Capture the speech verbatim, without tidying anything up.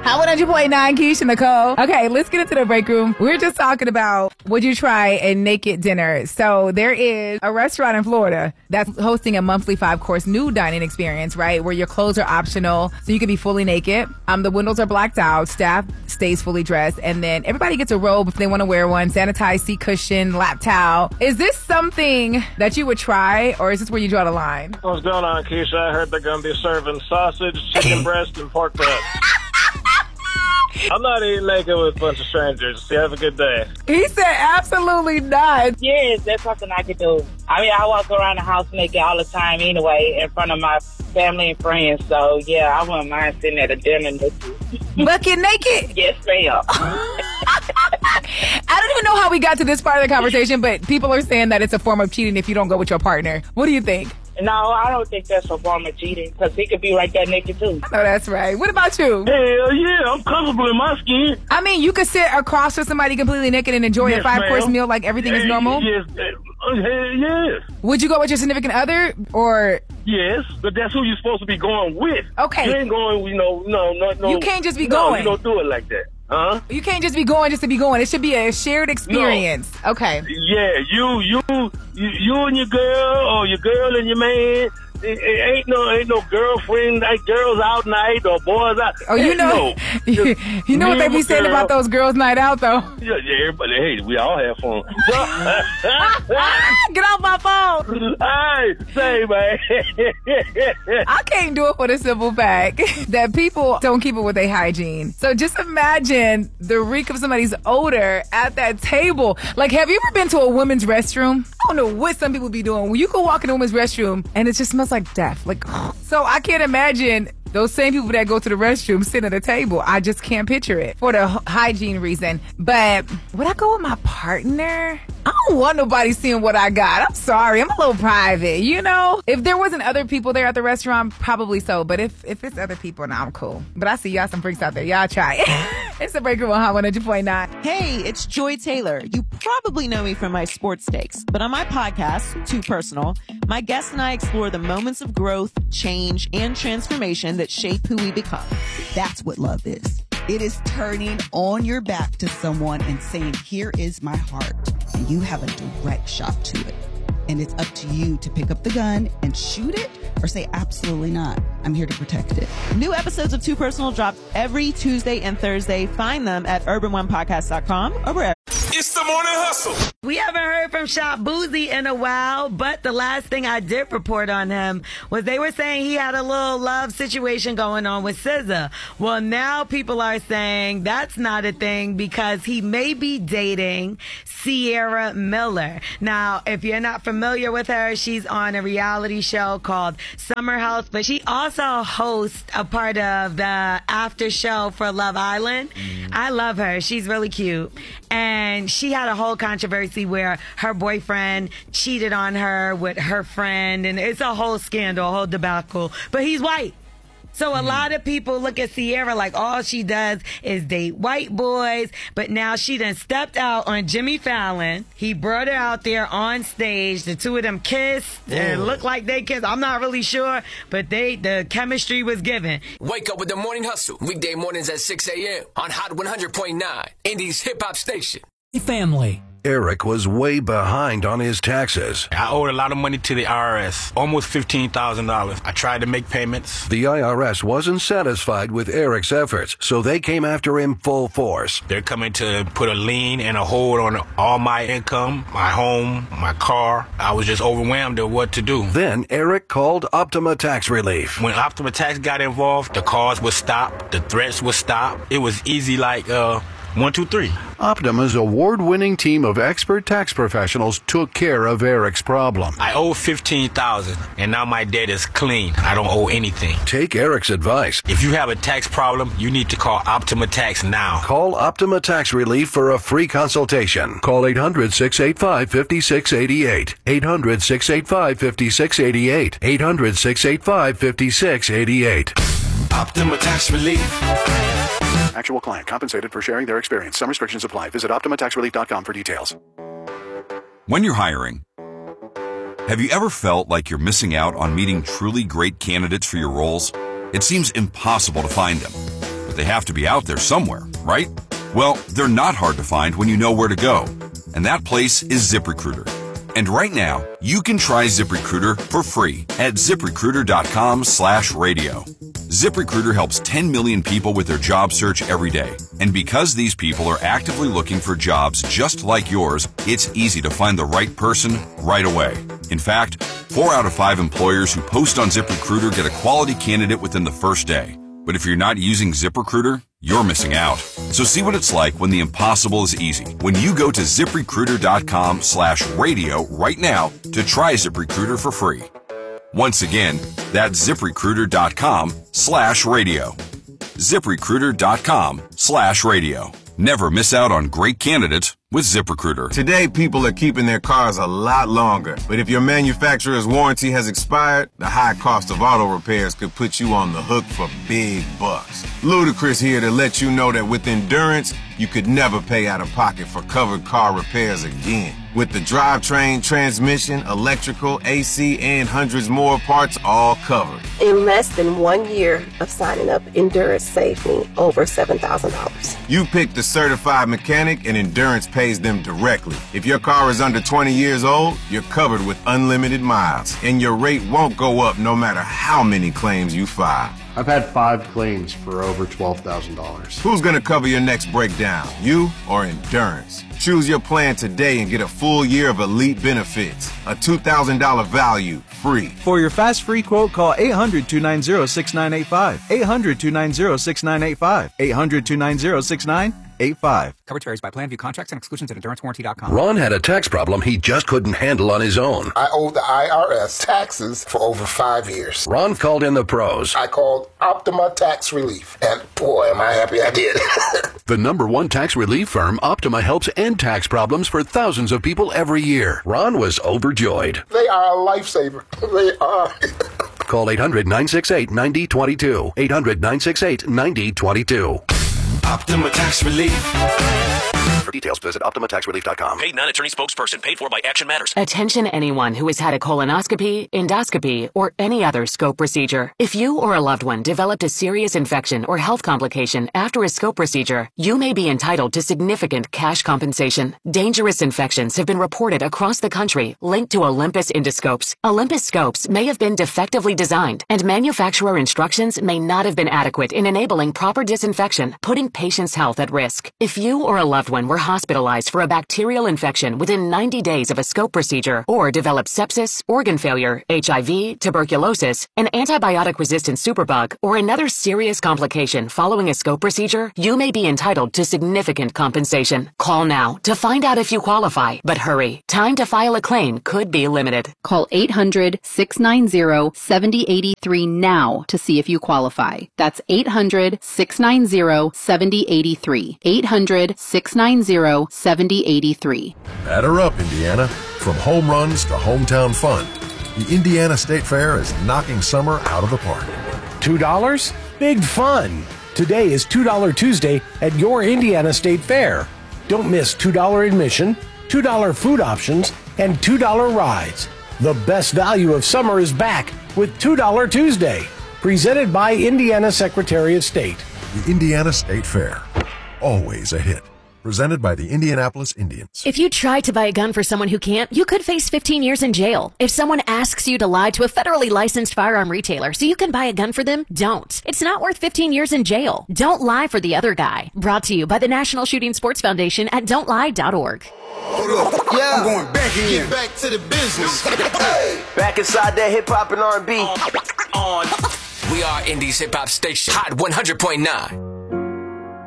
Hot one hundred point nine, Keisha Nicole. Okay, let's get into the break room. We're just talking about would you try a naked dinner. So there is a restaurant in Florida that's hosting a monthly five-course nude dining experience, right, where your clothes are optional, so you can be fully naked. Um, the windows are blacked out. Staff stays fully dressed. And then everybody gets a robe if they want to wear one, sanitized seat cushion, lap towel. Is this something that you would try, or is this where you draw the line? What's going on, Keisha? I heard they're going to be serving sausage, chicken breast, and pork butt. I'm not eating naked with a bunch of strangers. You have a good day. He said absolutely not. Yes, that's something I could do. I mean, I walk around the house naked all the time anyway, in front of my family and friends. So, yeah, I wouldn't mind sitting at a dinner naked. Bucket naked? Yes, ma'am. I don't even know how we got to this part of the conversation, but people are saying that it's a form of cheating if you don't go with your partner. What do you think? No, I don't think that's a form of cheating, because he could be like that naked, too. I know that's right. What about you? Hell yeah, I'm comfortable in my skin. I mean, you could sit across from somebody completely naked and enjoy yes, a five-course ma'am. meal like everything is normal? Yes, hell yes. Would you go with your significant other, or... Yes, but that's who you're supposed to be going with. Okay. You ain't going, you know, no, no, no. You can't just be no, going. you don't do it like that. Huh? You can't just be going just to be going. It should be a shared experience. No. Okay. Yeah, you, you, you, you and your girl, or your girl and your man. It, it ain't no, ain't no girlfriend, like girls out night or boys out. Oh, you know, no. you know what they be saying about those girls' night out though. Yeah, yeah, everybody. Hey, we all have fun. Get off my phone. Hey, say man. I can't do it for the simple fact that people don't keep it with their hygiene. So just imagine the reek of somebody's odor at that table. Like, have you ever been to a women's restroom? I don't know what some people be doing. When you can walk in a women's restroom and it just smells like death. Like, so I can't imagine those same people that go to the restroom sitting at a table. I just can't picture it for the hygiene reason. But would I go with my partner? I don't want nobody seeing what I got. I'm sorry. I'm a little private, you know? If there wasn't other people there at the restaurant, probably so. But if, if it's other people, now I'm cool. But I see y'all some freaks out there. Y'all try it. It's a break room on Hot one hundred point nine. Hey, it's Joy Taylor. You probably know me from my sports takes. But on my podcast, Too Personal, my guests and I explore the moments of growth, change, and transformation that shape who we become. That's what love is. It is turning on your back to someone and saying, here is my heart. And you have a direct shot to it. And it's up to you to pick up the gun and shoot it or say, absolutely not. I'm here to protect it. New episodes of Too Personal drop every Tuesday and Thursday. Find them at urban one podcast dot com or wherever. It's the Morning Hustle. We haven't heard from Shop Boozy in a while, but the last thing I did report on him was they were saying he had a little love situation going on with S Z A. Well, now people are saying that's not a thing because he may be dating Sierra Miller. Now, if you're not familiar with her, she's on a reality show called Summer House, but she also hosts a part of the after show for Love Island. Mm. I love her. She's really cute. And she had a whole controversy where her boyfriend cheated on her with her friend, and it's a whole scandal, a whole debacle. But he's white. So a mm. lot of people look at Sierra like all she does is date white boys, but now she done stepped out on Jimmy Fallon. He brought her out there on stage. The two of them kissed and it looked like they kissed. I'm not really sure, but they the chemistry was given. Wake up with the Morning Hustle. Weekday mornings at six a.m. on Hot one hundred point nine, Indy's hip-hop station. Family. Eric was way behind on his taxes. I owed a lot of money to the I R S, almost fifteen thousand dollars. I tried to make payments. The I R S wasn't satisfied with Eric's efforts, so they came after him full force. They're coming to put a lien and a hold on all my income, my home, my car. I was just overwhelmed at what to do. Then Eric called Optima Tax Relief. When Optima Tax got involved, the calls would stop, the threats would stop. It was easy like, uh... One, two, three. Optima's award-winning team of expert tax professionals took care of Eric's problem. I owe fifteen thousand dollars, and now my debt is clean. I don't owe anything. Take Eric's advice. If you have a tax problem, you need to call Optima Tax now. Call Optima Tax Relief for a free consultation. Call eight hundred, six eight five, five six eight eight. eight hundred, six eight five, five six eight eight. eight hundred, six eight five, five six eight eight. Optima Tax Relief. Actual client compensated for sharing their experience. Some restrictions apply. Visit optima tax relief dot com for details. When you're hiring, have you ever felt like you're missing out on meeting truly great candidates for your roles? It seems impossible to find them. but they have to be out there somewhere, right? Well, they're not hard to find when you know where to go. And that place is ZipRecruiter. And right now, you can try ZipRecruiter for free at ZipRecruiter.com slash radio. ZipRecruiter helps ten million people with their job search every day. And because these people are actively looking for jobs just like yours, it's easy to find the right person right away. In fact, four out of five employers who post on ZipRecruiter get a quality candidate within the first day. But if you're not using ZipRecruiter, you're missing out. So see what it's like when the impossible is easy. When you go to ZipRecruiter.com slash radio right now to try ZipRecruiter for free. Once again, that's ZipRecruiter.com slash radio. ZipRecruiter.com slash radio. Never miss out on great candidates with ZipRecruiter. Today, people are keeping their cars a lot longer. But if your manufacturer's warranty has expired, the high cost of auto repairs could put you on the hook for big bucks. Ludacris here to let you know that with Endurance, you could never pay out of pocket for covered car repairs again. With the drivetrain, transmission, electrical, A C, and hundreds more parts all covered. In less than one year of signing up, Endurance saved me over seven thousand dollars. You picked a certified mechanic and Endurance pays them directly. If your car is under twenty years old, you're covered with unlimited miles. And your rate won't go up no matter how many claims you file. I've had five claims for over twelve thousand dollars. Who's going to cover your next breakdown, you or Endurance? Choose your plan today and get a full year of elite benefits. A two thousand dollars value, free. For your fast free quote, call eight hundred, two nine zero, six nine eight five. eight hundred, two nine zero, six nine eight five. eight hundred, two nine zero, six nine eight five. Coverage varies by plan. View contracts and exclusions at endurance warranty dot com. Ron had a tax problem he just couldn't handle on his own. I owed the I R S taxes for over five years. Ron called in the pros. I called Optima Tax Relief, and boy, am I happy I did. The number one tax relief firm, Optima, helps end tax problems for thousands of people every year. Ron was overjoyed. They are a lifesaver. They are. Call eight hundred, nine six eight, nine zero two two. eight hundred, nine six eight, nine zero two two. Optima Tax Relief. For details, visit Optima Tax Relief dot com. Paid non-attorney spokesperson. Paid for by Action Matters. Attention anyone who has had a colonoscopy, endoscopy, or any other scope procedure. If you or a loved one developed a serious infection or health complication after a scope procedure, you may be entitled to significant cash compensation. Dangerous infections have been reported across the country linked to Olympus endoscopes. Olympus scopes may have been defectively designed, and manufacturer instructions may not have been adequate in enabling proper disinfection, putting patients' health at risk. If you or a loved one were hospitalized for a bacterial infection within ninety days of a scope procedure, or developed sepsis, organ failure, H I V, tuberculosis, an antibiotic-resistant superbug, or another serious complication following a scope procedure, you may be entitled to significant compensation. Call now to find out if you qualify, but hurry. Time to file a claim could be limited. Call eight hundred, six nine zero, seven zero eight three now to see if you qualify. That's eight hundred, six nine zero, seven zero eight three. eight hundred, six nine zero, seven zero eight three. Batter up, Indiana. From home runs to hometown fun, the Indiana State Fair is knocking summer out of the park. two dollars? Big fun. Today is two dollar Tuesday at your Indiana State Fair. Don't miss two dollar admission, two dollar food options, and two dollar rides. The best value of summer is back with two dollar Tuesday. Presented by Indiana Secretary of State. The Indiana State Fair. Always a hit. Presented by the Indianapolis Indians. If you try to buy a gun for someone who can't, you could face fifteen years in jail. If someone asks you to lie to a federally licensed firearm retailer so you can buy a gun for them, don't. It's not worth fifteen years in jail. Don't lie for the other guy. Brought to you by the National Shooting Sports Foundation at don't lie dot org. Hold up. Yeah. I'm going back in. Get back to the business. Hey. Back inside that hip hop and R and B. On. We are Indie's hip hop station. Hot one hundred point nine.